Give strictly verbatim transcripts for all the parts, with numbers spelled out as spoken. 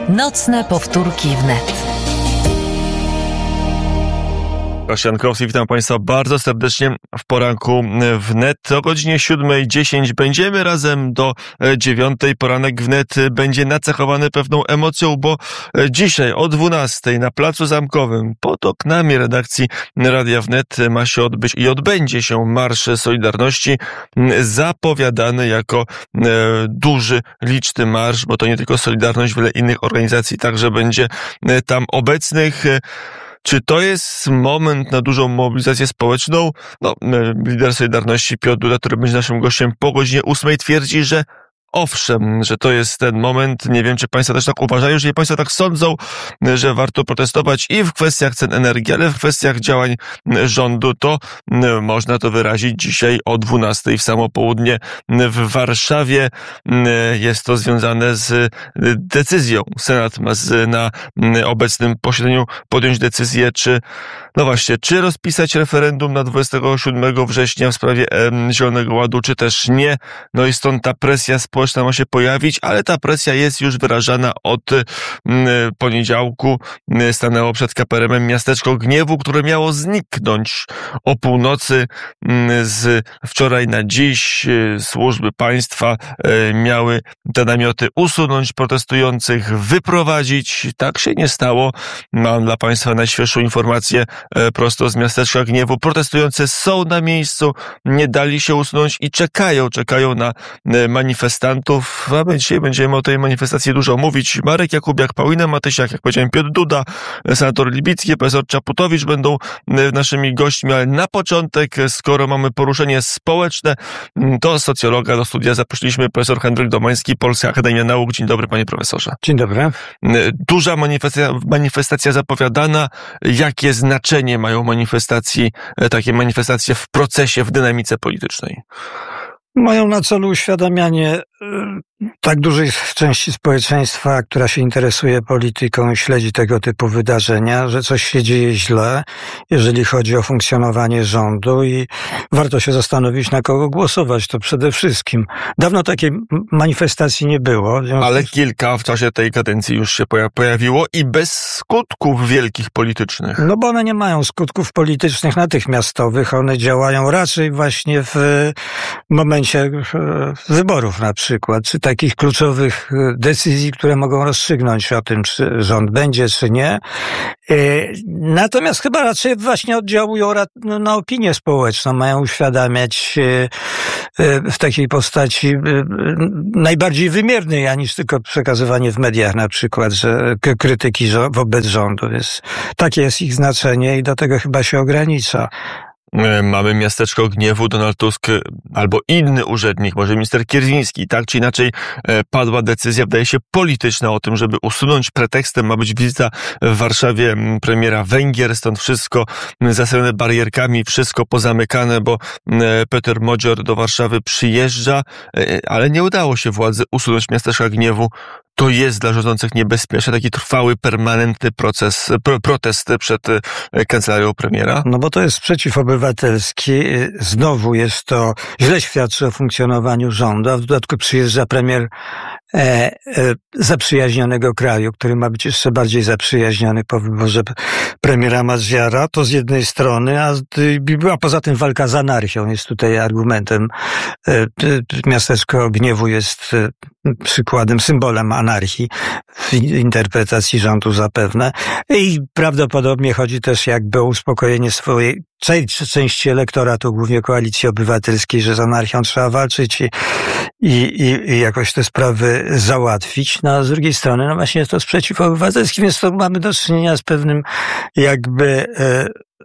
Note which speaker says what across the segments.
Speaker 1: Nocne powtórki wnet.
Speaker 2: Jankowski, witam Państwa bardzo serdecznie w poranku wnet. O godzinie siódmej dziesięć będziemy razem do dziewiątej. Poranek wnet będzie nacechowany pewną emocją, bo dzisiaj o dwunastej na Placu Zamkowym pod oknami redakcji Radia Wnet ma się odbyć i odbędzie się Marsz Solidarności, zapowiadany jako duży, liczny marsz, bo to nie tylko Solidarność, wiele innych organizacji także będzie tam obecnych. Czy to jest moment na dużą mobilizację społeczną? No, lider Solidarności Piotr Duda, który będzie naszym gościem po godzinie ósmej, twierdzi, że owszem, że to jest ten moment. Nie wiem, czy Państwo też tak uważają. Jeżeli Państwo tak sądzą, że warto protestować i w kwestiach cen energii, ale w kwestiach działań rządu, to można to wyrazić dzisiaj o dwunastej w samo południe w Warszawie. Jest to związane z decyzją. Senat ma na obecnym posiedzeniu podjąć decyzję, czy no właśnie, czy rozpisać referendum na dwudziestego siódmego września w sprawie Zielonego Ładu, czy też nie. No i stąd ta presja społeczna ma się pojawić, ale ta presja jest już wyrażana od poniedziałku. Stanęło przed K P R M-em miasteczko Gniewu, które miało zniknąć o północy. Z wczoraj na dziś służby państwa miały te namioty usunąć, protestujących wyprowadzić. Tak się nie stało. Mam dla Państwa najświeższą informację prosto z miasteczka Gniewu. Protestujący są na miejscu, nie dali się usunąć i czekają, czekają na manifestantów. A my dzisiaj będziemy o tej manifestacji dużo mówić. Marek Jakubiak, Paulina Matysiak, jak powiedziałem, Piotr Duda, senator Libicki, profesor Czaputowicz będą naszymi gośćmi, ale na początek, skoro mamy poruszenie społeczne, to socjologa do studia zaprosiliśmy profesor Henryk Domański, Polska Akademia Nauk. Dzień dobry, panie profesorze.
Speaker 3: Dzień dobry.
Speaker 2: Duża manifestacja, manifestacja zapowiadana. Jakie znaczenie mają manifestacji, takie manifestacje w procesie, w dynamice politycznej?
Speaker 3: Mają na celu uświadamianie tak dużej części społeczeństwa, która się interesuje polityką i śledzi tego typu wydarzenia, że coś się dzieje źle, jeżeli chodzi o funkcjonowanie rządu i warto się zastanowić, na kogo głosować, to przede wszystkim. Dawno takiej manifestacji nie było.
Speaker 2: Ale kilka w czasie tej kadencji już się pojawiło i bez skutków wielkich politycznych.
Speaker 3: No bo one nie mają skutków politycznych natychmiastowych, one działają raczej właśnie w momencie wyborów na przykład, czy takich kluczowych decyzji, które mogą rozstrzygnąć o tym, czy rząd będzie, czy nie. Natomiast chyba raczej właśnie oddziałują na opinię społeczną, mają uświadamiać w takiej postaci najbardziej wymiernej, a niż tylko przekazywanie w mediach na przykład, że krytyki wobec rządu. Jest, takie jest ich znaczenie i do tego chyba się ogranicza.
Speaker 2: Mamy miasteczko Gniewu, Donald Tusk albo inny urzędnik, może minister Kierwiński, tak czy inaczej padła decyzja, wydaje się polityczna, o tym, żeby usunąć. Pretekstem ma być wizyta w Warszawie premiera Węgier, stąd wszystko zastawione barierkami, wszystko pozamykane, bo Peter Modzior do Warszawy przyjeżdża, ale nie udało się władzy usunąć miasteczka Gniewu. To jest dla rządzących niebezpieczne, taki trwały, permanentny proces, pro, protest przed kancelarią premiera?
Speaker 3: No bo to jest sprzeciw obywatelski. Znowu jest to, źle świadczy o funkcjonowaniu rządu, a w dodatku przyjeżdża premier e, e, zaprzyjaźnionego kraju, który ma być jeszcze bardziej zaprzyjaźniony po wyborze premiera Mazziara. To z jednej strony, a, a poza tym walka z anarchią jest tutaj argumentem. E, miasteczko Gniewu jest przykładem, symbolem anarchii w interpretacji rządu zapewne. I prawdopodobnie chodzi też jakby o uspokojenie swojej części elektoratu, głównie Koalicji Obywatelskiej, że z anarchią trzeba walczyć i, i, i jakoś te sprawy załatwić. No a z drugiej strony, no właśnie jest to sprzeciw obywatelski, więc to mamy do czynienia z pewnym jakby e,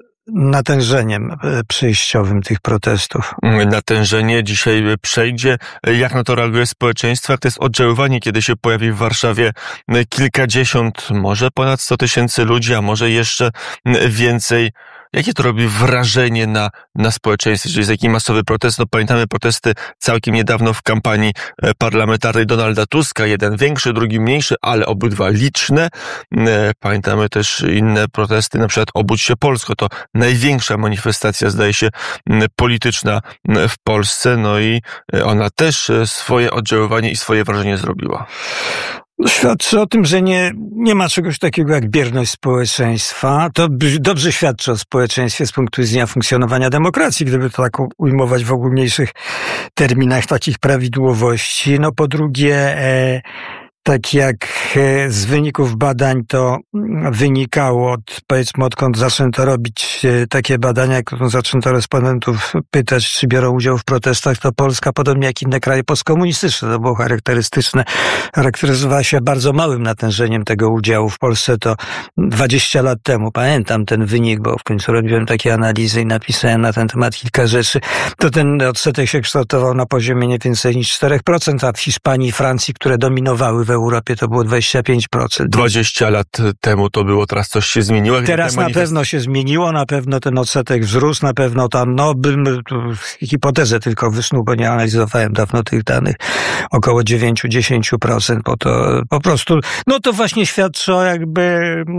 Speaker 3: natężeniem przejściowym tych protestów.
Speaker 2: Natężenie dzisiaj przejdzie. Jak na to reaguje społeczeństwo? Jak to jest oddziaływanie, kiedy się pojawi w Warszawie kilkadziesiąt, może ponad sto tysięcy ludzi, a może jeszcze więcej? Jakie to robi wrażenie na, na społeczeństwie? Czyli jest taki masowy protest? No pamiętamy protesty całkiem niedawno w kampanii parlamentarnej Donalda Tuska. Jeden większy, drugi mniejszy, ale obydwa liczne. Pamiętamy też inne protesty, na przykład Obudź się Polsko. To największa manifestacja, zdaje się, polityczna w Polsce. No i ona też swoje oddziaływanie i swoje wrażenie zrobiła.
Speaker 3: Świadczy o tym, że nie, nie ma czegoś takiego jak bierność społeczeństwa. To dobrze świadczy o społeczeństwie z punktu widzenia funkcjonowania demokracji, gdyby to tak ujmować w ogólniejszych terminach takich prawidłowości. No po drugie, e, tak jak z wyników badań to wynikało, od, powiedzmy odkąd zaczęto robić takie badania, jak zaczęto respondentów pytać, czy biorą udział w protestach, to Polska, podobnie jak inne kraje postkomunistyczne, to było charakterystyczne, charakteryzowała się bardzo małym natężeniem tego udziału. W Polsce to dwadzieścia lat temu, pamiętam ten wynik, bo w końcu robiłem takie analizy i napisałem na ten temat kilka rzeczy, to ten odsetek się kształtował na poziomie nie więcej niż cztery procent, a w Hiszpanii i Francji, które dominowały w Europie, to było dwadzieścia pięć procent.
Speaker 2: dwadzieścia lat temu to było, teraz coś się zmieniło?
Speaker 3: Teraz na pewno się zmieniło, na pewno ten odsetek wzrósł, na pewno tam, no bym hipotezę tylko wysnuł, bo nie analizowałem dawno tych danych, około dziewięć do dziesięciu procent, bo to po prostu, no to właśnie świadczy o jakby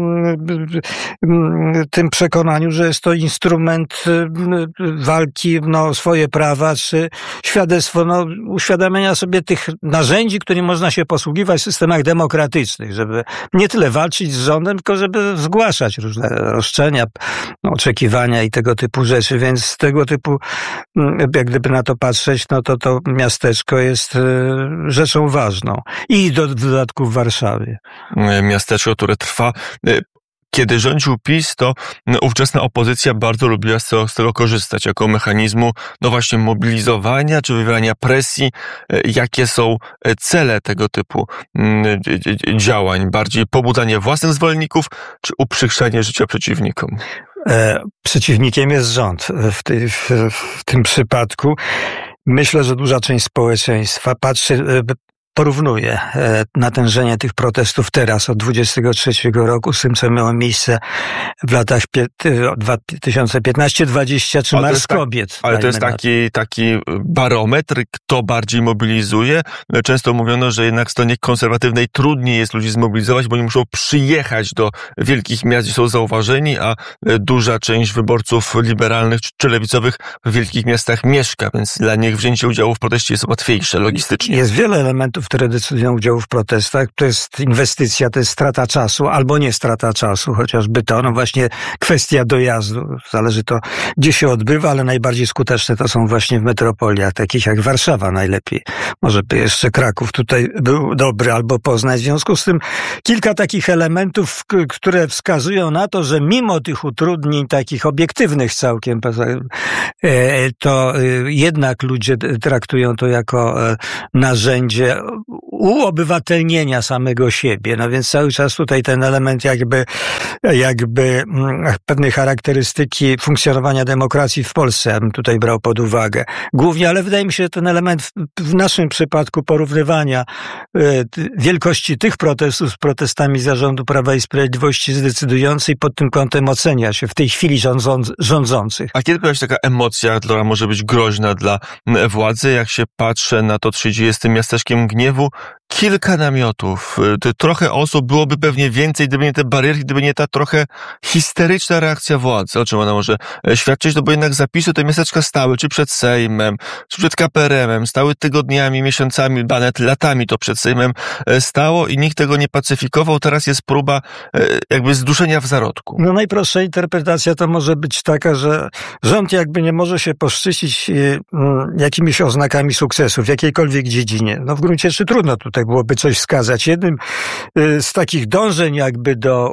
Speaker 3: tym przekonaniu, że jest to instrument walki, no swoje prawa, czy świadectwo, no uświadamiania sobie tych narzędzi, którymi można się posługiwać w systemach demokratycznych, żeby nie tyle walczyć z rządem, tylko żeby zgłaszać różne roszczenia, oczekiwania i tego typu rzeczy, więc z tego typu, jak gdyby na to patrzeć, no to to miasteczko jest rzeczą ważną. I do, w dodatku w Warszawie.
Speaker 2: Miasteczko, które trwa. Kiedy rządził PiS, to ówczesna opozycja bardzo lubiła z tego, z tego korzystać jako mechanizmu, no właśnie, mobilizowania czy wywierania presji. Jakie są cele tego typu działań? Bardziej pobudzanie własnych zwolenników, czy uprzykrzanie życia przeciwnikom?
Speaker 3: Przeciwnikiem jest rząd w, tej, w, w tym przypadku. Myślę, że duża część społeczeństwa patrzy, porównuje natężenie tych protestów teraz od dwudziestego trzeciego roku z tym, co miało miejsce w latach dwa tysiące piętnaście dwadzieścia czy Marsz Kobiet.
Speaker 2: Ale to jest taki, taki barometr, kto bardziej mobilizuje. Często mówiono, że jednak w stronie konserwatywnej trudniej jest ludzi zmobilizować, bo oni muszą przyjechać do wielkich miast, gdzie są zauważeni, a duża część wyborców liberalnych czy lewicowych w wielkich miastach mieszka, więc dla nich wzięcie udziału w proteście jest łatwiejsze logistycznie.
Speaker 3: Jest wiele elementów, które decydują o udziału w protestach. To jest inwestycja, to jest strata czasu, albo nie strata czasu, chociażby to, no właśnie kwestia dojazdu. Zależy to, gdzie się odbywa, ale najbardziej skuteczne to są właśnie w metropoliach, takich jak Warszawa najlepiej. Może by jeszcze Kraków tutaj był dobry, albo Poznań. W związku z tym kilka takich elementów, które wskazują na to, że mimo tych utrudnień takich obiektywnych całkiem, to jednak ludzie traktują to jako narzędzie uobywatelnienia samego siebie. No więc cały czas tutaj ten element jakby, jakby pewnej charakterystyki funkcjonowania demokracji w Polsce, ja bym tutaj brał pod uwagę. Głównie, ale wydaje mi się, że ten element w, w naszym przypadku porównywania y, wielkości tych protestów z protestami zarządu Prawa i Sprawiedliwości jest decydujący i pod tym kątem ocenia się w tej chwili rządząc, rządzących.
Speaker 2: A kiedy pojawi się taka emocja, która może być groźna dla władzy, jak się patrzę na to, co się dzieje z tym miasteczkiem gniewu, kilka namiotów, trochę osób, byłoby pewnie więcej, gdyby nie te barierki, gdyby nie ta trochę histeryczna reakcja władzy. O czym ona może świadczyć? No bo jednak zapisy te miasteczka stały, czy przed Sejmem, czy przed K P R M-em, stały tygodniami, miesiącami, nawet latami to przed Sejmem stało i nikt tego nie pacyfikował. Teraz jest próba jakby zduszenia w zarodku.
Speaker 3: No najprostsza interpretacja to może być taka, że rząd jakby nie może się poszczycić jakimiś oznakami sukcesu w jakiejkolwiek dziedzinie. No w gruncie rzeczy trudno tutaj byłoby coś wskazać. Jednym z takich dążeń jakby do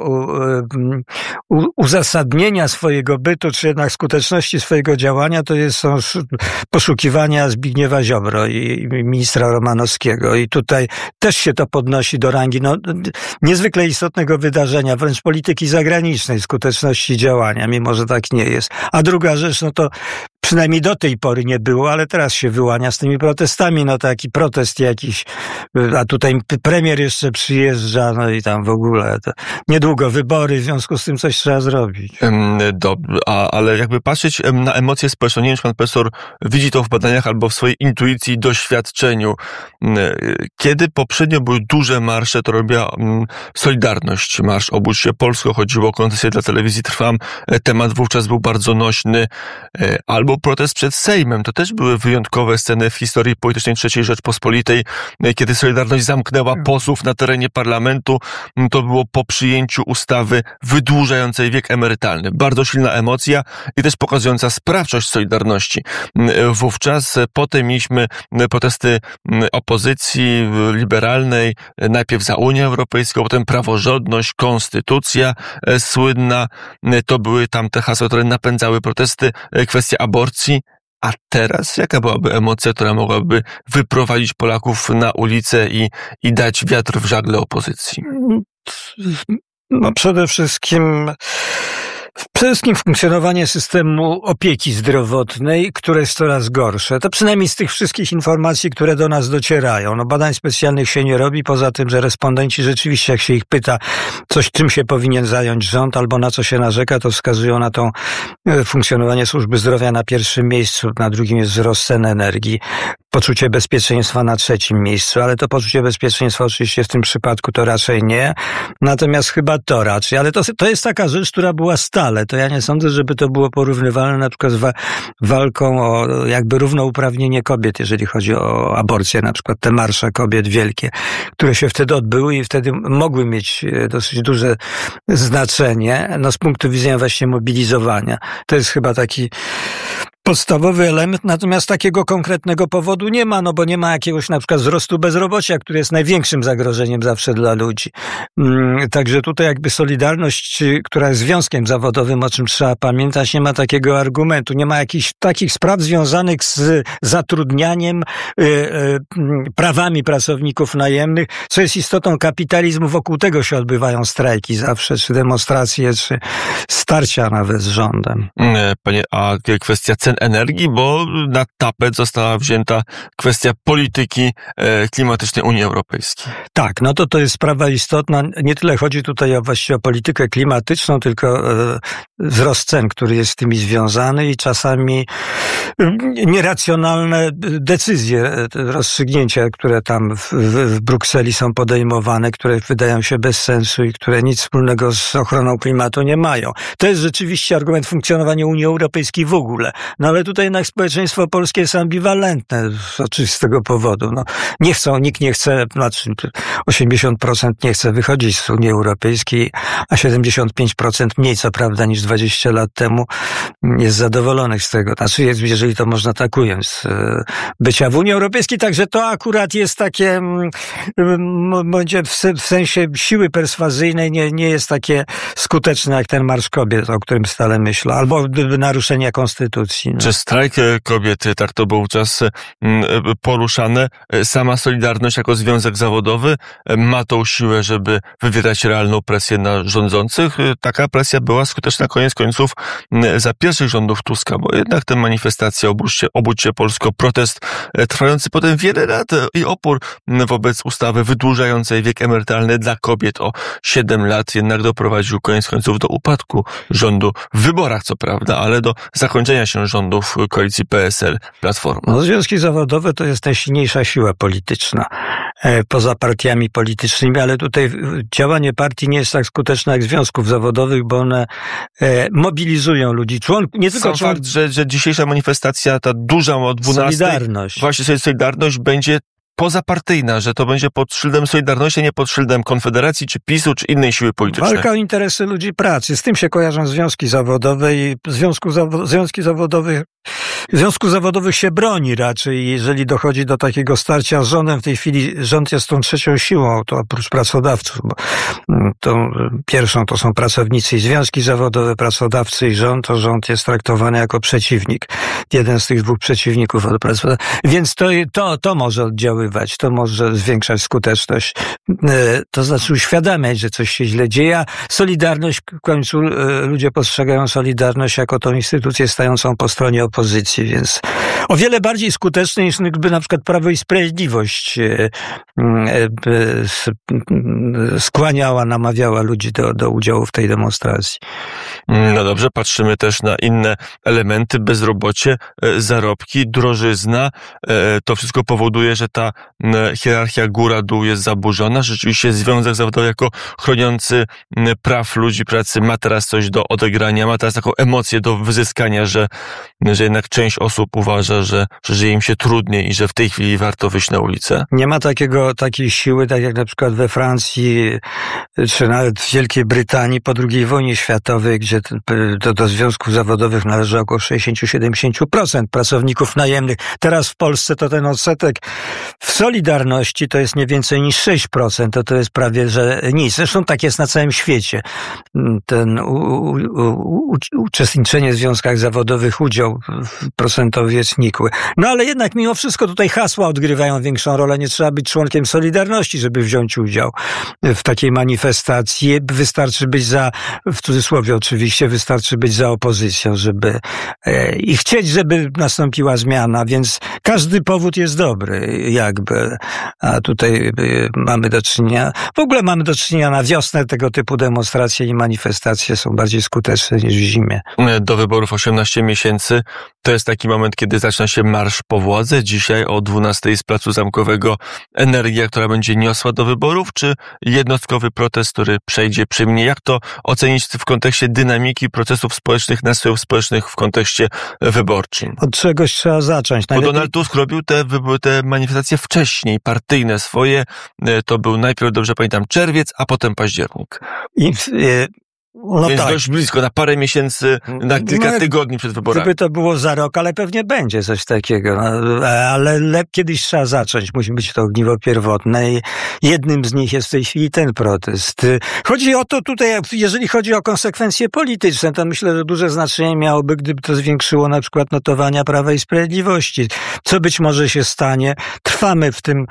Speaker 3: uzasadnienia swojego bytu, czy jednak skuteczności swojego działania, to jest, są poszukiwania Zbigniewa Ziobro i ministra Romanowskiego. I tutaj też się to podnosi do rangi no, niezwykle istotnego wydarzenia, wręcz polityki zagranicznej, skuteczności działania, mimo że tak nie jest. A druga rzecz, no to przynajmniej do tej pory nie było, ale teraz się wyłania z tymi protestami, no taki protest jakiś, a tutaj premier jeszcze przyjeżdża, no i tam w ogóle to niedługo wybory, w związku z tym coś trzeba zrobić.
Speaker 2: Dobrze, a, ale jakby patrzeć na emocje społeczne, nie wiem, czy pan profesor widzi to w badaniach albo w swojej intuicji i doświadczeniu. Kiedy poprzednio były duże marsze, to robiła Solidarność, marsz Obudź się Polsko, chodziło o koncesję dla telewizji Trwam, temat wówczas był bardzo nośny, albo był protest przed Sejmem. To też były wyjątkowe sceny w historii politycznej trzeciej Rzeczpospolitej, kiedy Solidarność zamknęła posłów na terenie parlamentu. To było po przyjęciu ustawy wydłużającej wiek emerytalny. Bardzo silna emocja i też pokazująca sprawczość Solidarności. Wówczas potem mieliśmy protesty opozycji liberalnej, najpierw za Unię Europejską, potem praworządność, konstytucja słynna. To były tam te hasła, które napędzały protesty, kwestia aborcji. A teraz jaka byłaby emocja, która mogłaby wyprowadzić Polaków na ulicę i, i dać wiatr w żagle opozycji?
Speaker 3: No przede wszystkim... Przede wszystkim funkcjonowanie systemu opieki zdrowotnej, które jest coraz gorsze. To przynajmniej z tych wszystkich informacji, które do nas docierają. No badań specjalnych się nie robi, poza tym, że respondenci rzeczywiście, jak się ich pyta, coś czym się powinien zająć rząd albo na co się narzeka, to wskazują na to funkcjonowanie służby zdrowia na pierwszym miejscu, na drugim jest wzrost cen energii, poczucie bezpieczeństwa na trzecim miejscu, ale to poczucie bezpieczeństwa oczywiście w tym przypadku to raczej nie, natomiast chyba to raczej, ale to, to jest taka rzecz, która była stale, to ja nie sądzę, żeby to było porównywalne na przykład z wa- walką o jakby równouprawnienie kobiet, jeżeli chodzi o aborcję, na przykład te marsze kobiet wielkie, które się wtedy odbyły i wtedy mogły mieć dosyć duże znaczenie, no z punktu widzenia właśnie mobilizowania. To jest chyba taki podstawowy element, natomiast takiego konkretnego powodu nie ma, no bo nie ma jakiegoś na przykład wzrostu bezrobocia, który jest największym zagrożeniem zawsze dla ludzi. Także tutaj jakby Solidarność, która jest związkiem zawodowym, o czym trzeba pamiętać, nie ma takiego argumentu, nie ma jakichś takich spraw związanych z zatrudnianiem, prawami pracowników najemnych, co jest istotą kapitalizmu, wokół tego się odbywają strajki zawsze, czy demonstracje, czy starcia nawet z rządem.
Speaker 2: Panie, a kwestia cen energii, bo na tapet została wzięta kwestia polityki klimatycznej Unii Europejskiej.
Speaker 3: Tak, no to to jest sprawa istotna. Nie tyle chodzi tutaj o właściwie o politykę klimatyczną, tylko e, wzrost cen, który jest z tymi związany i czasami nieracjonalne decyzje, rozstrzygnięcia, które tam w, w, w Brukseli są podejmowane, które wydają się bez sensu i które nic wspólnego z ochroną klimatu nie mają. To jest rzeczywiście argument funkcjonowania Unii Europejskiej w ogóle. No ale tutaj jednak społeczeństwo polskie jest ambiwalentne z oczywistego powodu. No, nie chcą, nikt nie chce, znaczy osiemdziesiąt procent nie chce wychodzić z Unii Europejskiej, a siedemdziesiąt pięć procent mniej, co prawda, niż dwadzieścia lat temu jest zadowolonych z tego. Znaczy, jest, jeżeli to można tak ująć, z bycia w Unii Europejskiej. Także to akurat jest takie, będzie w sensie siły perswazyjnej nie, nie jest takie skuteczne jak ten Marsz Kobiet, o którym stale myślę, albo naruszenia konstytucji. No.
Speaker 2: Czy strajk kobiety, tak to był wówczas poruszane, sama Solidarność jako związek zawodowy ma tą siłę, żeby wywierać realną presję na rządzących? Taka presja była skuteczna koniec końców za pierwszych rządów Tuska, bo jednak te manifestacje, obudźcie, obudźcie Polsko, protest trwający potem wiele lat i opór wobec ustawy wydłużającej wiek emerytalny dla kobiet o siedem lat jednak doprowadził koniec końców do upadku rządu w wyborach, co prawda, ale do zakończenia się rządów koalicji P S L Platforma.
Speaker 3: No, związki zawodowe to jest najsilniejsza siła polityczna poza partiami politycznymi, ale tutaj działanie partii nie jest tak skuteczne jak związków zawodowych, bo one mobilizują ludzi. Członków, nie tylko
Speaker 2: Sam człon... fakt, że, że dzisiejsza manifestacja, ta duża o dwunastej,
Speaker 3: Solidarność.
Speaker 2: Właśnie Solidarność będzie pozapartyjna, że to będzie pod szyldem Solidarności, nie pod szyldem Konfederacji, czy PiSu, czy innej siły politycznej.
Speaker 3: Walka o interesy ludzi pracy. Z tym się kojarzą związki zawodowe i związku zawo- związki zawodowych Związków zawodowych się broni raczej, jeżeli dochodzi do takiego starcia z rządem. W tej chwili rząd jest tą trzecią siłą, to oprócz pracodawców, bo tą pierwszą to są pracownicy i związki zawodowe, pracodawcy i rząd, to rząd jest traktowany jako przeciwnik. Jeden z tych dwóch przeciwników od pracodawców. Więc to, to, to może oddziaływać, to może zwiększać skuteczność, to znaczy uświadamiać, że coś się źle dzieje, a Solidarność, w końcu ludzie postrzegają Solidarność jako tą instytucję stającą po stronie opozycji, więc o wiele bardziej skuteczne niż gdyby na przykład Prawo i Sprawiedliwość skłaniała, namawiała ludzi do, do udziału w tej demonstracji.
Speaker 2: No dobrze, patrzymy też na inne elementy, bezrobocie, zarobki, drożyzna. To wszystko powoduje, że ta hierarchia góra-dół jest zaburzona. Rzeczywiście związek zawodowy jako chroniący praw ludzi pracy ma teraz coś do odegrania, ma teraz taką emocję do wyzyskania, że że jednak część osób uważa, że, że żyje im się trudniej i że w tej chwili warto wyjść na ulicę?
Speaker 3: Nie ma takiego, takiej siły, tak jak na przykład we Francji, czy nawet w Wielkiej Brytanii po drugiej wojnie światowej, gdzie do, do związków zawodowych należy około sześćdziesiąt do siedemdziesięciu procent pracowników najemnych. Teraz w Polsce to ten odsetek w Solidarności to jest nie więcej niż sześć procent, to to jest prawie, że nic. Zresztą tak jest na całym świecie. Ten u, u, u, uczestniczenie w związkach zawodowych, udział procentowy jest nikły. No ale jednak mimo wszystko tutaj hasła odgrywają większą rolę. Nie trzeba być członkiem Solidarności, żeby wziąć udział w takiej manifestacji. Wystarczy być za, w cudzysłowie oczywiście, wystarczy być za opozycją, żeby e, i chcieć, żeby nastąpiła zmiana, więc każdy powód jest dobry, jakby. A tutaj y, mamy do czynienia, w ogóle mamy do czynienia na wiosnę, tego typu demonstracje i manifestacje są bardziej skuteczne niż w zimie.
Speaker 2: Do wyborów osiemnaście miesięcy. To jest taki moment, kiedy zaczyna się marsz po władzę. Dzisiaj o dwunastej z Placu Zamkowego energia, która będzie niosła do wyborów, czy jednostkowy protest, który przejdzie przy mnie? Jak to ocenić w kontekście dynamiki procesów społecznych, nastrojów społecznych w kontekście wyborczym?
Speaker 3: Od czegoś trzeba zacząć.
Speaker 2: Najlepiej... Bo Donald Tusk robił te, te manifestacje wcześniej, partyjne swoje. To był najpierw, dobrze pamiętam, czerwiec, a potem październik.
Speaker 3: I, y- No
Speaker 2: Więc
Speaker 3: tak.
Speaker 2: dość blisko, na parę miesięcy, na kilka no, tygodni przed wyborami.
Speaker 3: Gdyby to było za rok, ale pewnie będzie coś takiego. No, ale le, kiedyś trzeba zacząć. Musi być to ogniwo pierwotne i jednym z nich jest w tej chwili ten protest. Chodzi o to tutaj, jeżeli chodzi o konsekwencje polityczne, to myślę, że duże znaczenie miałoby, gdyby to zwiększyło na przykład notowania Prawa i Sprawiedliwości. Co być może się stanie. Trwamy w tym,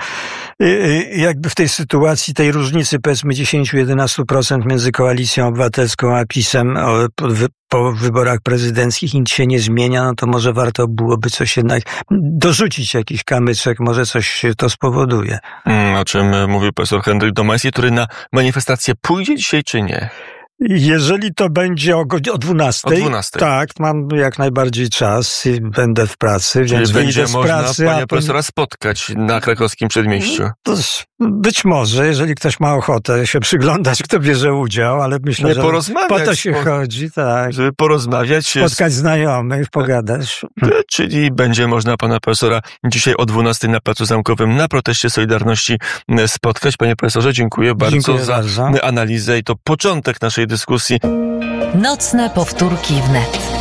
Speaker 3: jakby w tej sytuacji, tej różnicy powiedzmy dziesięć do jedenastu procent między Koalicją Obywatelską a PiS-em po, po wyborach prezydenckich nic się nie zmienia, no to może warto byłoby coś jednak dorzucić, jakiś kamyczek, może coś to spowoduje.
Speaker 2: Hmm, o czym mówił profesor Henryk Domański, który na manifestację pójdzie dzisiaj czy nie?
Speaker 3: Jeżeli to będzie o, o dwunastej,
Speaker 2: o dwunastej,
Speaker 3: tak, mam jak najbardziej czas i będę w pracy,
Speaker 2: czyli
Speaker 3: więc
Speaker 2: będzie
Speaker 3: z
Speaker 2: można
Speaker 3: pracy,
Speaker 2: pana
Speaker 3: a
Speaker 2: profesora spotkać na krakowskim przedmieściu.
Speaker 3: To być może, jeżeli ktoś ma ochotę się przyglądać, kto bierze udział, ale myślę,
Speaker 2: nie
Speaker 3: że
Speaker 2: porozmawiać,
Speaker 3: po to się po, chodzi, tak.
Speaker 2: Żeby porozmawiać.
Speaker 3: Spotkać z... znajomych, pogadać.
Speaker 2: Czyli będzie można pana profesora dzisiaj o dwunastej na Placu Zamkowym na proteście Solidarności spotkać. Panie profesorze, dziękuję bardzo
Speaker 3: dziękuję
Speaker 2: za
Speaker 3: bardzo.
Speaker 2: analizę i to początek naszej dyskusji.
Speaker 1: Nocne powtórki wnet.